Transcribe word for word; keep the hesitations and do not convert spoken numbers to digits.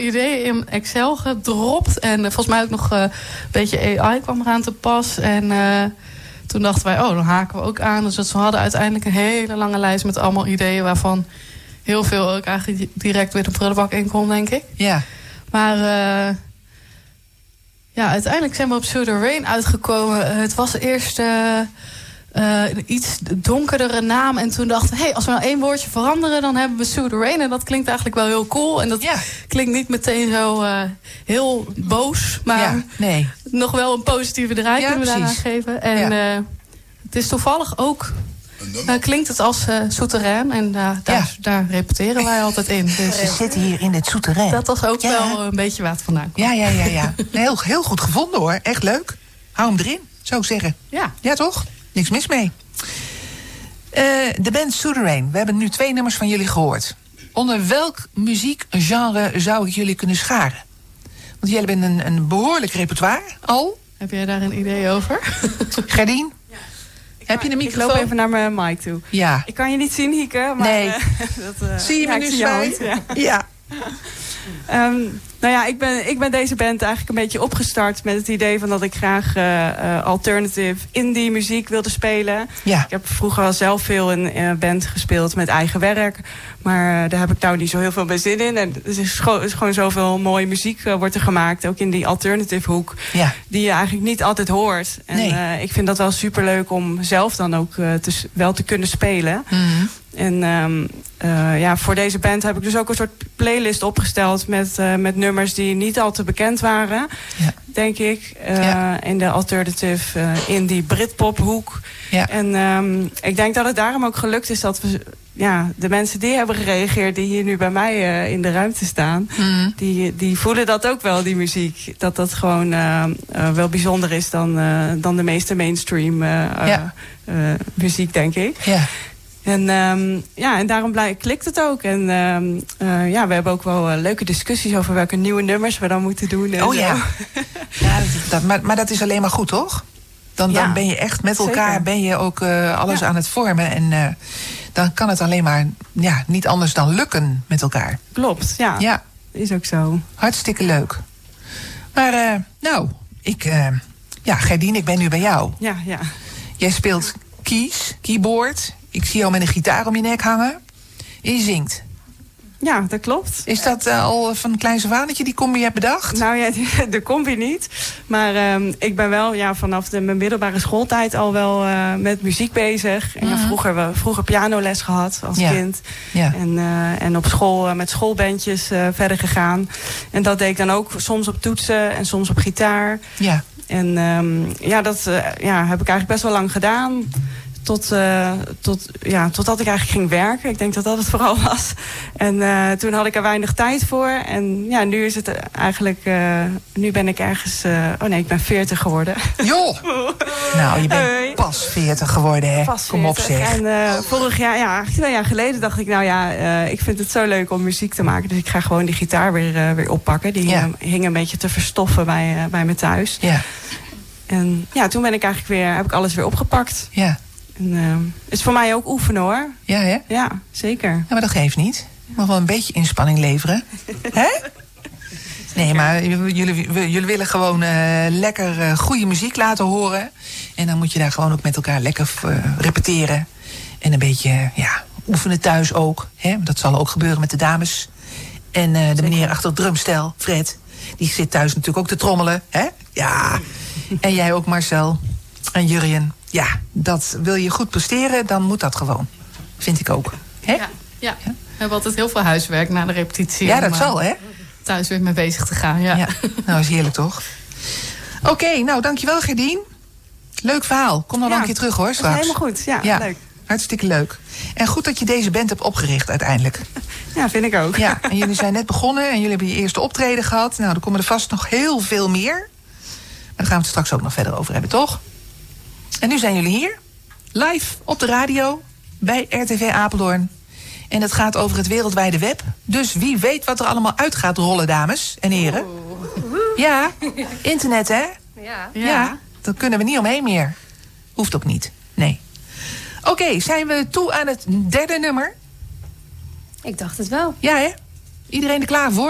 ideeën in Excel gedropt. En uh, volgens mij ook nog uh, een beetje A I kwam eraan te pas. En uh, toen dachten wij, oh, dan haken we ook aan. Dus we hadden uiteindelijk een hele lange lijst met allemaal ideeën... waarvan heel veel ook eigenlijk direct weer de prullenbak in kon, denk ik. Ja. Maar uh, ja, uiteindelijk zijn we op Sue the Rain uitgekomen. Het was eerst... Uh, Uh, een iets donkerdere naam. En toen dachten we, hey, als we nou één woordje veranderen... dan hebben we Sue the Rain. En dat klinkt eigenlijk wel heel cool. En dat ja. klinkt niet meteen zo uh, heel boos. Maar ja, nee. nog wel een positieve draai ja, kunnen we precies. daaraan geven. En ja. uh, het is toevallig ook... Uh, klinkt het als uh, souterrain. En uh, daar, ja. daar repeteren wij altijd in. Dus, we zitten hier in het souterrain. Dat was ook ja. wel een beetje waar het vandaan kwam. Ja, ja, ja. ja. Heel, heel goed gevonden, hoor. Echt leuk. Hou hem erin, zou ik zeggen. Ja. Ja, toch? Niks mis mee. Uh, de band Sue the Rain. We hebben nu twee nummers van jullie gehoord. Onder welk muziekgenre zou ik jullie kunnen scharen? Want jullie hebben een, een behoorlijk repertoire al. Heb jij daar een idee over? Gerdien? Ja. Heb je een microfoon? Ik loop even naar mijn mic toe. Ja. Ik kan je niet zien, Hieke. Maar, nee. Uh, dat, uh, zie je me ja, nu zie zwaaien? Ja. ja. Um, nou ja, ik ben, ik ben deze band eigenlijk een beetje opgestart met het idee van dat ik graag uh, uh, alternative indie muziek wilde spelen. Ja. Ik heb vroeger al zelf veel in een uh, band gespeeld met eigen werk. Maar uh, daar heb ik nou niet zo heel veel bij zin in. En er is, gewoon, is gewoon zoveel mooie muziek uh, wordt er gemaakt, ook in die alternative hoek. Ja. Die je eigenlijk niet altijd hoort. En nee. uh, ik vind dat wel superleuk om zelf dan ook uh, te, wel te kunnen spelen. Mm-hmm. En um, uh, ja, voor deze band heb ik dus ook een soort playlist opgesteld met, uh, met nummers die niet al te bekend waren, ja. denk ik. Uh, ja. In de alternative, uh, in die Britpop hoek. Ja. En um, ik denk dat het daarom ook gelukt is dat we, ja, de mensen die hebben gereageerd, die hier nu bij mij uh, in de ruimte staan, mm. die, die voelen dat ook wel, die muziek. Dat dat gewoon uh, uh, wel bijzonder is dan, uh, dan de meeste mainstream uh, ja. uh, uh, muziek, denk ik. Ja. En, um, ja, en daarom blij, klikt het ook. En um, uh, ja, we hebben ook wel uh, leuke discussies over welke nieuwe nummers we dan moeten doen. En oh zo. ja, ja dat, dat, maar, maar dat is alleen maar goed, toch? Dan, ja, dan ben je echt met elkaar zeker. ben je ook uh, alles ja. aan het vormen. En uh, dan kan het alleen maar ja, niet anders dan lukken met elkaar. Klopt, ja. Ja. Is ook zo. Hartstikke leuk. Maar uh, nou, ik... Uh, ja, Gerdien, ik ben nu bij jou. Ja, ja. Jij speelt keys, keyboard. Ik zie jou met een gitaar om je nek hangen. En je zingt. Ja, dat klopt. Is dat uh, al van een klein zwaantje die combi hebt bedacht? Nou ja, de combi niet. Maar um, ik ben wel ja, vanaf de, mijn middelbare schooltijd al wel uh, met muziek bezig. En Mm-hmm. vroeger, we, vroeger pianoles gehad als ja. kind. Ja. En, uh, en op school uh, met schoolbandjes uh, verder gegaan. En dat deed ik dan ook soms op toetsen en soms op gitaar. Ja. En um, ja, dat uh, ja, heb ik eigenlijk best wel lang gedaan. Tot, uh, tot, ja, totdat ik eigenlijk ging werken. Ik denk dat dat het vooral was. En uh, toen had ik er weinig tijd voor. En ja, nu is het eigenlijk... Uh, nu ben ik ergens... Uh, oh nee, ik ben veertig geworden. Joh! Nou, je bent hey. pas veertig geworden, hè? Pas Kom op, zeg. En uh, vorig jaar, ja, eigenlijk twee jaar geleden dacht ik... nou ja, uh, ik vind het zo leuk om muziek te maken. Dus ik ga gewoon die gitaar weer, uh, weer oppakken. Die ja. hing, hing een beetje te verstoffen bij, uh, bij me thuis. Ja. En ja, toen ben ik eigenlijk weer... heb ik alles weer opgepakt. Ja. En, uh, is voor mij ook oefenen, hoor. Ja, hè? Ja, zeker. Ja, maar dat geeft niet. Je mag wel een beetje inspanning leveren. Hè? Nee, maar jullie, jullie willen gewoon uh, lekker uh, goede muziek laten horen. En dan moet je daar gewoon ook met elkaar lekker uh, repeteren. En een beetje, uh, ja, oefenen thuis ook. Hè? Dat zal ook gebeuren met de dames. En uh, de meneer achter het drumstel, Fred, die zit thuis natuurlijk ook te trommelen. Hè? Ja. En jij ook, Marcel. En Jurjen. Ja, dat wil je goed presteren, dan moet dat gewoon. Vind ik ook. Hè? Ja, ja. We hebben altijd heel veel huiswerk na de repetitie. Ja, dat zal, hè? Thuis weer mee bezig te gaan, ja. ja. Nou, is heerlijk, toch? Oké, okay, nou, dankjewel, Gerdien. Leuk verhaal. Kom nog ja, een keer terug, hoor, straks. Helemaal goed, ja, ja, leuk. Hartstikke leuk. En goed dat je deze band hebt opgericht uiteindelijk. Ja, vind ik ook. Ja, en jullie zijn net begonnen en jullie hebben je eerste optreden gehad. Nou, er komen er vast nog heel veel meer. Maar daar gaan we het straks ook nog verder over hebben, toch? En nu zijn jullie hier, live op de radio, bij R T V Apeldoorn. En het gaat over het wereldwijde web. Dus wie weet wat er allemaal uit gaat rollen, dames en heren. Oh. Ja, internet, hè? Ja. Ja. Ja, daar kunnen we niet omheen meer. Hoeft ook niet, nee. Oké, okay, zijn we toe aan het derde nummer? Ik dacht het wel. Ja, hè? Iedereen er klaar voor?